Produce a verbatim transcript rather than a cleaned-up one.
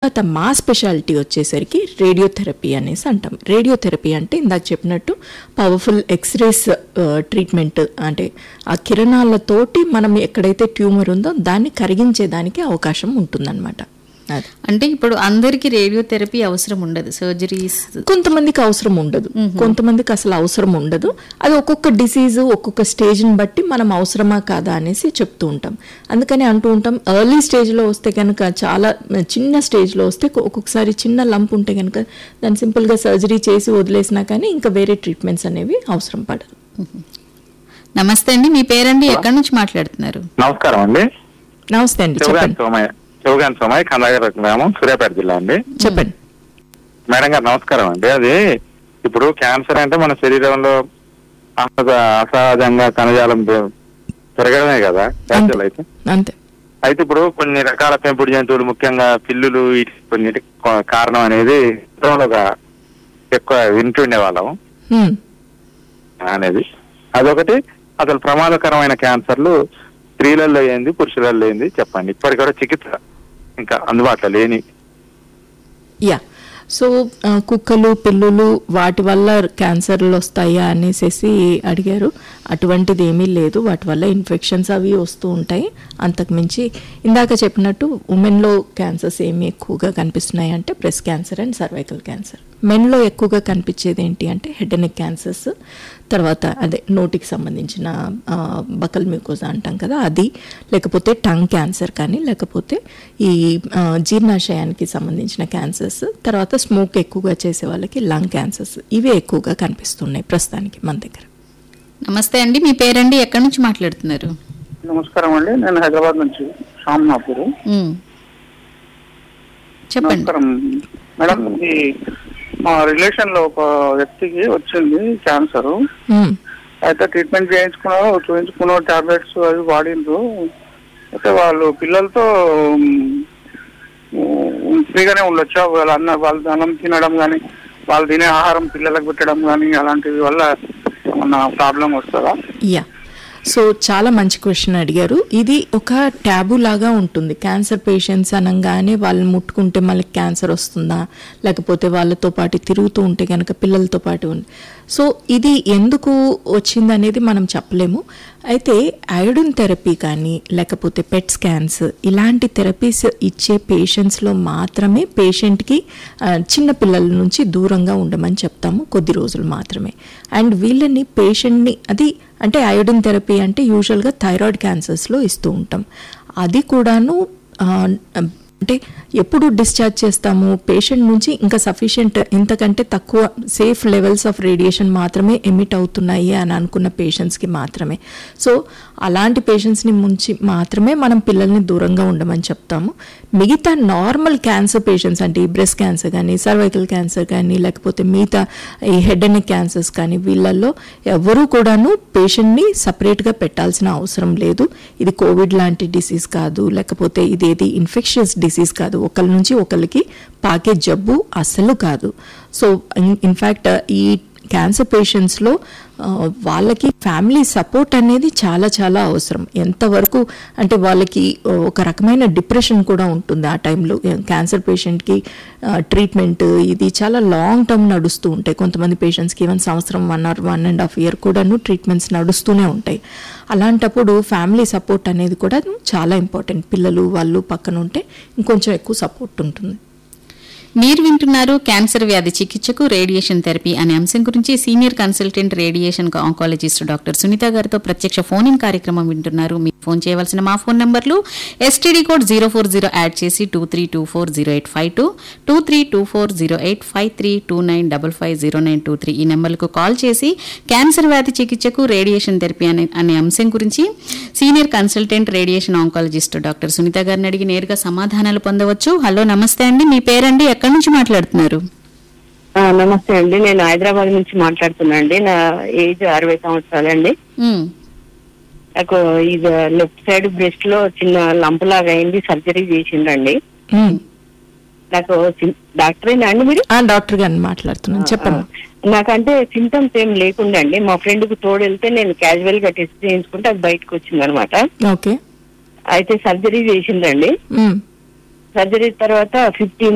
తర్వాత మా స్పెషాలిటీ వచ్చేసరికి రేడియోథెరపీ అనేసి అంటాం. రేడియోథెరపీ అంటే ఇందాక చెప్పినట్టు పవర్ఫుల్ ఎక్స్రేస్ ట్రీట్మెంట్, అంటే ఆ కిరణాలతోటి మనం ఎక్కడైతే ట్యూమర్ ఉందో దాన్ని కరిగించేదానికి అవకాశం ఉంటుందన్నమాట. అంటే ఇప్పుడు అందరికి రేడియోథెరపీ అవసరం ఉండదు, సర్జరీస్ కొంతమందికి అవసరం ఉండదు, కొంతమందికి అసలు అవసరం ఉండదు. అది ఒక్కొక్క డిసీజ్ ఒక్కొక్క స్టేజ్ని బట్టి మనం అవసరమా కాదా అనేసి చెప్తూ ఉంటాం. అందుకని అంటూ ఉంటాం ఎర్లీ స్టేజ్లో వస్తే కనుక, చాలా చిన్న స్టేజ్లో వస్తే ఒక్కొక్కసారి చిన్న లంప్ ఉంటే కనుక దాన్ని సింపుల్గా సర్జరీ చేసి వదిలేసినా కానీ ఇంకా వేరే ట్రీట్మెంట్స్ అనేవి అవసరం పడదు. నమస్తే అండి, మీ పేరండి, ఎక్కడి నుంచి మాట్లాడుతున్నారు? నమస్కారం అండి. నమస్తే అండి, చెప్పండి. చౌగాన్ సోమయ్య, ఖండాగర్ గ్రామం, సూర్యాపేట జిల్లా అండి. చెప్పండి మేడం గారు. నమస్కారం అండి. అది ఇప్పుడు క్యాన్సర్ అంటే మన శరీరంలో అసహజంగా కణజాలం పెరగడమే కదా క్యాన్సర్ అయితే. అంతే. అయితే ఇప్పుడు కొన్ని రకాల పెంపుడు జంతువులు, ముఖ్యంగా పిల్లులు, కొన్నిటి కారణం అనేది ఎక్కువ వింటుండే వాళ్ళం అనేది. అదొకటి. అసలు ప్రమాదకరమైన క్యాన్సర్లు స్త్రీలలో ఏంది, పురుషులలో ఏంది చెప్పండి. ఇప్పటికి కూడా చికిత్స ఇంకా అందుబాటులో లేని. యా సో కుక్కలు, పిల్లులు వాటి వల్ల క్యాన్సర్లు వస్తాయా అనేసి అడిగారు. అటువంటిది ఏమీ లేదు, వాటి వల్ల ఇన్ఫెక్షన్స్ అవి వస్తూ ఉంటాయి. అంతకుమించి ఇందాక చెప్పినట్టు ఉమెన్లో క్యాన్సర్స్ ఏమి ఎక్కువగా కనిపిస్తున్నాయి అంటే breast cancer and cervical cancer. మెన్లో ఎక్కువగా కనిపించేది ఏంటి అంటే హెడ్ అండ్ నెక్ క్యాన్సర్స్, తర్వాత అదే నోటికి సంబంధించిన బకల్ మ్యూకోజా అంటాం కదా అది, లేకపోతే టంగ్ క్యాన్సర్ కానీ, లేకపోతే ఈ జీర్ణాశయానికి సంబంధించిన క్యాన్సర్స్, తర్వాత స్మోక్ ఎక్కువగా చేసే వాళ్ళకి లంగ్ క్యాన్సర్స్, ఇవే ఎక్కువగా కనిపిస్తున్నాయి ప్రస్తుతానికి మన దగ్గర. నమస్తే అండి, మీ పేరండి, ఎక్కడి నుంచి మాట్లాడుతున్నారు? నమస్కారం అండి, నేను హైదరాబాద్ నుంచి షామ్నాపూర్. చెప్పండి మేడం. ఈ మా రిలేషన్ లో ఒక వ్యక్తికి వచ్చింది క్యాన్సర్. అయితే ట్రీట్మెంట్ చేయించుకున్నారు, చూపించుకున్నారు, టాబ్లెట్స్ అవి వాడిండ్రు. అయితే వాళ్ళు పిల్లలతో ఫ్రీగానే ఉండొచ్చా? వాళ్ళ అన్న వాళ్ళు అన్నం తినడం కానీ, వాళ్ళు తినే ఆహారం పిల్లలకు పెట్టడం కానీ అలాంటివి వల్ల ఏమన్నా ప్రాబ్లం వస్తుందా? యా సో చాలా మంచి క్వశ్చన్ అడిగారు. ఇది ఒక ట్యాబు లాగా ఉంటుంది. క్యాన్సర్ పేషెంట్స్ అనగానే వాళ్ళని ముట్టుకుంటే మళ్ళీ క్యాన్సర్ వస్తుందా, లేకపోతే వాళ్ళతో పాటు తిరుగుతూ ఉంటే కనుక పిల్లలతో పాటు ఉంది. సో ఇది ఎందుకు వచ్చింది అనేది మనం చెప్పలేము. అయితే అయోడిన్ థెరపీ కానీ, లేకపోతే పెట్ స్కాన్స్, ఇలాంటి థెరపీస్ ఇచ్చే పేషెంట్స్లో మాత్రమే పేషెంట్కి చిన్న పిల్లల నుంచి దూరంగా ఉండమని చెప్తాము, కొద్ది రోజులు మాత్రమే. అండ్ వీళ్ళని పేషెంట్ని అది అంటే అయోడిన్ థెరపీ అంటే యూజువల్గా థైరాయిడ్ క్యాన్సర్స్లో ఇస్తూ ఉంటాం. అది కూడాను అంటే ఎప్పుడు డిశ్చార్జ్ చేస్తాము పేషెంట్ నుంచి ఇంకా సఫిషియంట్, ఇంతకంటే తక్కువ సేఫ్ లెవెల్స్ ఆఫ్ రేడియేషన్ మాత్రమే ఎమిట్ అవుతున్నాయి అని అనుకున్న పేషెంట్స్కి మాత్రమే. సో అలాంటి పేషెంట్స్ని ముంచి మాత్రమే మనం పిల్లల్ని దూరంగా ఉండమని చెప్తాము. మిగతా నార్మల్ క్యాన్సర్ పేషెంట్స్ అంటే ఈ బ్రెస్ట్ క్యాన్సర్ కానీ, సర్వైకల్ క్యాన్సర్ కానీ, లేకపోతే మిగతా ఈ హెడ్ అండ్ నెక్ క్యాన్సర్స్ కానీ, వీళ్ళల్లో ఎవరూ కూడాను పేషెంట్ని సపరేట్గా పెట్టాల్సిన అవసరం లేదు. ఇది కోవిడ్ లాంటి డిసీజ్ కాదు, లేకపోతే ఇదేది ఇన్ఫెక్షియస్ డిసీజ్ కాదు, ఒకరి నుంచి ఒకరికి పాకే జబ్బు అస్సలు కాదు. సో ఇన్ఫ్యాక్ట్ ఈ క్యాన్సర్ పేషెంట్స్లో వాళ్ళకి ఫ్యామిలీ సపోర్ట్ అనేది చాలా చాలా అవసరం. ఎంతవరకు అంటే వాళ్ళకి ఒక రకమైన డిప్రెషన్ కూడా ఉంటుంది ఆ టైంలో. క్యాన్సర్ పేషెంట్కి ట్రీట్మెంట్ ఇది చాలా లాంగ్ టర్మ్ నడుస్తూ ఉంటాయి. కొంతమంది పేషెంట్స్కి ఈవెన్ సంవత్సరం one or one and half year కూడాను ట్రీట్మెంట్స్ నడుస్తూనే ఉంటాయి. అలాంటప్పుడు ఫ్యామిలీ సపోర్ట్ అనేది కూడా చాలా ఇంపార్టెంట్. పిల్లలు వాళ్ళు పక్కన ఉంటే ఇంకొంచెం ఎక్కువ సపోర్ట్ ఉంటుంది. మీరు వింటున్నారు క్యాన్సర్ వ్యాధి చికిత్సకు రేడియేషన్ థెరపీ అనే అంశం గురించి senior consultant radiation oncologist doctor Sunitha గారితో ప్రత్యక్ష ఫోన్ ఇన్ కార్యక్రమం వింటున్నారు. మీరు ఫోన్ చేయవలసిన మా ఫోన్ నంబర్లు STD code zero four zero add చేసి two three two four zero eight five two two three two four zero eight five three two nine double five zero nine two three ఈ నెంబర్లకు call చేసి cancer వ్యాధి చికిత్సకు radiation therapy అనే అనే అంశం గురించి senior consultant radiation oncologist doctor Sunitha గారిని అడిగి నేరుగా సమాధానాలు పొందవచ్చు. హలో, నమస్తే అండి, మీ పేరండి, ఎక్కడి నుంచి మాట్లాడుతున్నారు? నమస్తే అండి, నేను హైదరాబాద్ నుంచి మాట్లాడుతున్నా అండి. నా ఏజ్ అరవై సంవత్సరాలండి. నాకు ఇది లెఫ్ట్ సైడ్ బ్రెస్ట్ లో చిన్న లంప్ లాగా అయింది, సర్జరీ చేసిండండి. నాకు డాక్టరేనా అండి మీరు? డాక్టర్ గారిని మాట్లాడుతున్నాను, చెప్పండి. నాకంటే సింటమ్స్ ఏం లేకుండా అండి, మా ఫ్రెండ్ కు తోడు వెళ్తే నేను క్యాజువల్ గా టెస్ట్ చేయించుకుంటే అది బయటకు వచ్చింది అనమాట. ఓకే. అయితే సర్జరీ చేసిందండి. సర్జరీ తర్వాత ఫిఫ్టీన్